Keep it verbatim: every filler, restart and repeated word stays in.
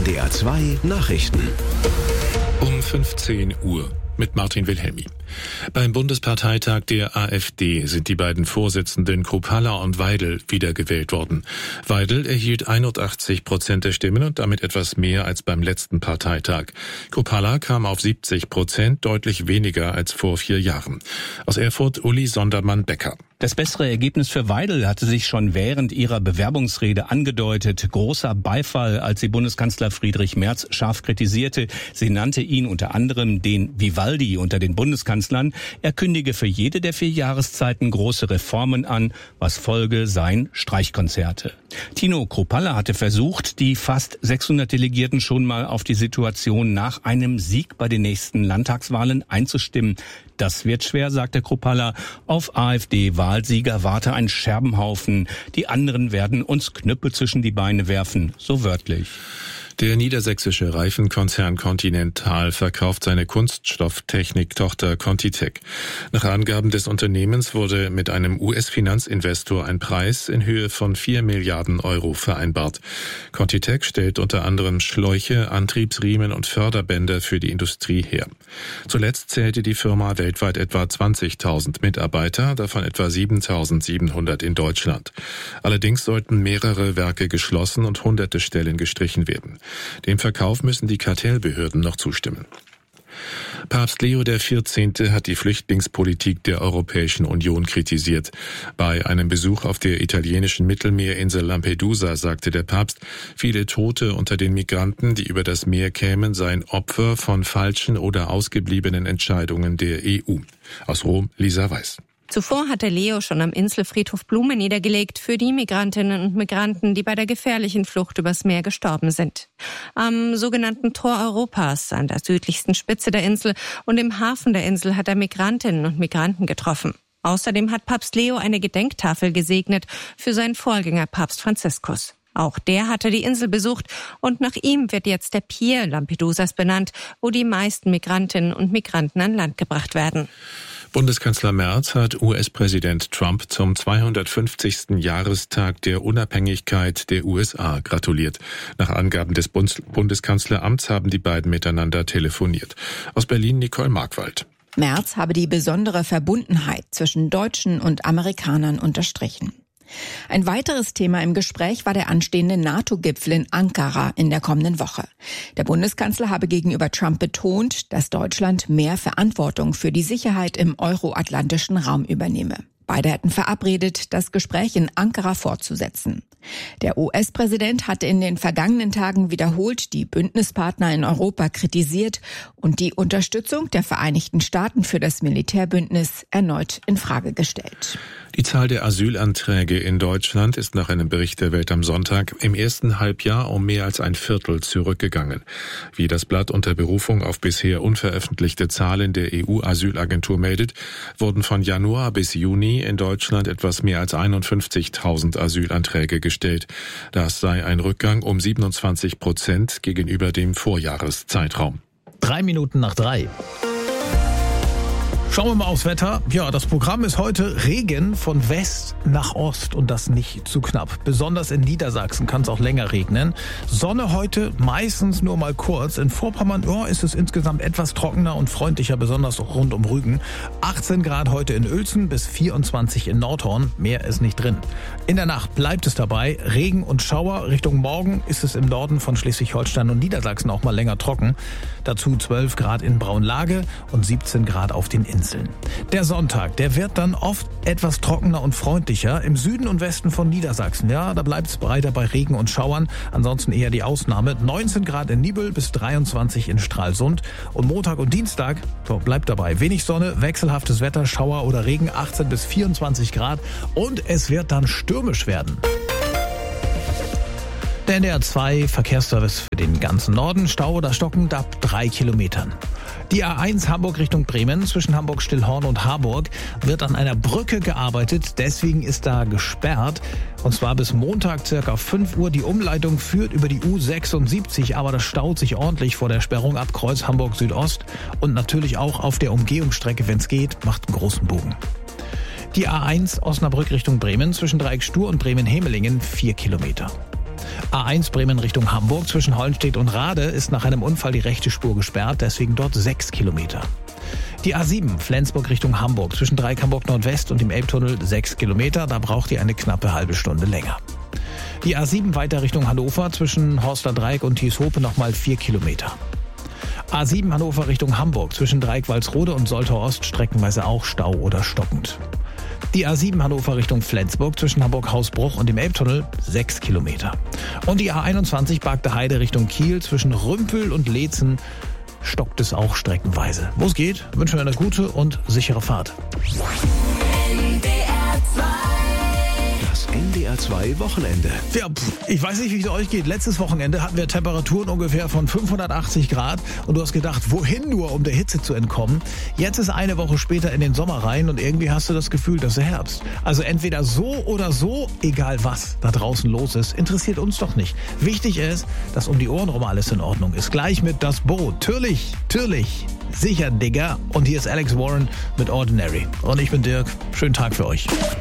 D R zwei Nachrichten. Um fünfzehn Uhr mit Martin Wilhelmi. Beim Bundesparteitag der AfD sind die beiden Vorsitzenden Kruppalla und Weidel wiedergewählt worden. Weidel erhielt einundachtzig Prozent der Stimmen und damit etwas mehr als beim letzten Parteitag. Kruppalla kam auf siebzig Prozent, deutlich weniger als vor vier Jahren. Aus Erfurt Uli Sondermann-Becker. Das bessere Ergebnis für Weidel hatte sich schon während ihrer Bewerbungsrede angedeutet. Großer Beifall, als sie Bundeskanzler Friedrich Merz scharf kritisierte. Sie nannte ihn unter anderem den Vivaldi unter den Bundeskanzlern. Er kündige für jede der vier Jahreszeiten große Reformen an, was Folge seien Streichkonzerte. Tino Kruppalla hatte versucht, die fast sechshundert Delegierten schon mal auf die Situation nach einem Sieg bei den nächsten Landtagswahlen einzustimmen. Das wird schwer, sagte Kruppalla. Auf AfD-Wahlsieger warte ein Scherbenhaufen. Die anderen werden uns Knüppel zwischen die Beine werfen, so wörtlich. Der niedersächsische Reifenkonzern Continental verkauft seine Kunststofftechnik-Tochter Contitech. Nach Angaben des Unternehmens wurde mit einem U S-Finanzinvestor ein Preis in Höhe von vier Milliarden Euro vereinbart. Contitech stellt unter anderem Schläuche, Antriebsriemen und Förderbänder für die Industrie her. Zuletzt zählte die Firma weltweit etwa zwanzigtausend Mitarbeiter, davon etwa siebentausendsiebenhundert in Deutschland. Allerdings sollten mehrere Werke geschlossen und hunderte Stellen gestrichen werden. Dem Verkauf müssen die Kartellbehörden noch zustimmen. Papst Leo der vierzehnte hat die Flüchtlingspolitik der Europäischen Union kritisiert. Bei einem Besuch auf der italienischen Mittelmeerinsel Lampedusa sagte der Papst, viele Tote unter den Migranten, die über das Meer kämen, seien Opfer von falschen oder ausgebliebenen Entscheidungen der E U. Aus Rom, Lisa Weiß. Zuvor hatte Leo schon am Inselfriedhof Blumen niedergelegt für die Migrantinnen und Migranten, die bei der gefährlichen Flucht übers Meer gestorben sind. Am sogenannten Tor Europas, an der südlichsten Spitze der Insel und im Hafen der Insel, hat er Migrantinnen und Migranten getroffen. Außerdem hat Papst Leo eine Gedenktafel gesegnet für seinen Vorgänger Papst Franziskus. Auch der hatte die Insel besucht und nach ihm wird jetzt der Pier Lampedusas benannt, wo die meisten Migrantinnen und Migranten an Land gebracht werden. Bundeskanzler Merz hat U S-Präsident Trump zum zweihundertfünfzigsten Jahrestag der Unabhängigkeit der U S A gratuliert. Nach Angaben des Bundes- Bundeskanzleramts haben die beiden miteinander telefoniert. Aus Berlin Nicole Markwald. Merz habe die besondere Verbundenheit zwischen Deutschen und Amerikanern unterstrichen. Ein weiteres Thema im Gespräch war der anstehende NATO-Gipfel in Ankara in der kommenden Woche. Der Bundeskanzler habe gegenüber Trump betont, dass Deutschland mehr Verantwortung für die Sicherheit im euroatlantischen Raum übernehme. Beide hätten verabredet, das Gespräch in Ankara fortzusetzen. Der U S-Präsident hatte in den vergangenen Tagen wiederholt die Bündnispartner in Europa kritisiert und die Unterstützung der Vereinigten Staaten für das Militärbündnis erneut in Frage gestellt. Die Zahl der Asylanträge in Deutschland ist nach einem Bericht der Welt am Sonntag im ersten Halbjahr um mehr als ein Viertel zurückgegangen. Wie das Blatt unter Berufung auf bisher unveröffentlichte Zahlen der E U-Asylagentur meldet, wurden von Januar bis Juni in Deutschland etwas mehr als einundfünfzigtausend Asylanträge gestellt. Das sei ein Rückgang um siebenundzwanzig Prozent gegenüber dem Vorjahreszeitraum. Drei Minuten nach drei. Schauen wir mal aufs Wetter. Ja, das Programm ist heute Regen von West nach Ost und das nicht zu knapp. Besonders in Niedersachsen kann es auch länger regnen. Sonne heute meistens nur mal kurz. In Vorpommern oh, ist es insgesamt etwas trockener und freundlicher, besonders rund um Rügen. achtzehn Grad heute in Uelzen bis vierundzwanzig in Nordhorn. Mehr ist nicht drin. In der Nacht bleibt es dabei. Regen und Schauer. Richtung Morgen ist es im Norden von Schleswig-Holstein und Niedersachsen auch mal länger trocken. Dazu zwölf Grad in Braunlage und siebzehn Grad auf den Inseln. Der Sonntag, der wird dann oft etwas trockener und freundlicher. Im Süden und Westen von Niedersachsen, ja, da bleibt es breiter bei Regen und Schauern. Ansonsten eher die Ausnahme. neunzehn Grad in Nibel bis dreiundzwanzig in Stralsund. Und Montag und Dienstag, so, bleibt dabei. Wenig Sonne, wechselhaftes Wetter, Schauer oder Regen, achtzehn bis vierundzwanzig Grad. Und es wird dann stürmisch werden. Der N D R zwei Verkehrsservice für den ganzen Norden. Stau oder stockend ab drei Kilometern. Die A eins Hamburg Richtung Bremen zwischen Hamburg-Stillhorn und Harburg wird an einer Brücke gearbeitet. Deswegen ist da gesperrt. Und zwar bis Montag circa fünf Uhr. Die Umleitung führt über die U sechsundsiebzig, aber das staut sich ordentlich vor der Sperrung ab Kreuz Hamburg Südost. Und natürlich auch auf der Umgehungsstrecke, wenn es geht, macht einen großen Bogen. Die A eins Osnabrück Richtung Bremen zwischen Dreieck Stur und Bremen-Hemelingen vier Kilometer. A eins Bremen Richtung Hamburg zwischen Hollenstedt und Rade ist nach einem Unfall die rechte Spur gesperrt, deswegen dort sechs Kilometer. Die A sieben Flensburg Richtung Hamburg zwischen Dreieck Hamburg Nordwest und dem Elbtunnel sechs Kilometer, da braucht ihr eine knappe halbe Stunde länger. Die A sieben weiter Richtung Hannover zwischen Horster Dreieck und Thieshope nochmal vier Kilometer. A sieben Hannover Richtung Hamburg zwischen Dreieck-Walsrode und Soltau Ost streckenweise auch Stau oder stockend. Die A sieben Hannover Richtung Flensburg zwischen Hamburg-Hausbruch und dem Elbtunnel sechs Kilometer. Und die A einundzwanzig Bargte Heide Richtung Kiel zwischen Rümpel und Leetzen stockt es auch streckenweise. Wo es geht, wünschen wir eine gute und sichere Fahrt. N D R zwei Wochenende. Ja, pff, ich weiß nicht, wie es euch geht. Letztes Wochenende hatten wir Temperaturen ungefähr von fünfhundertachtzig Grad und du hast gedacht, wohin nur, um der Hitze zu entkommen. Jetzt ist eine Woche später in den Sommer rein und irgendwie hast du das Gefühl, das ist Herbst. Also entweder so oder so, egal was da draußen los ist, interessiert uns doch nicht. Wichtig ist, dass um die Ohren rum alles in Ordnung ist. Gleich mit Das Boot. Türlich, türlich, sicher, Digga. Und hier ist Alex Warren mit Ordinary. Und ich bin Dirk. Schönen Tag für euch.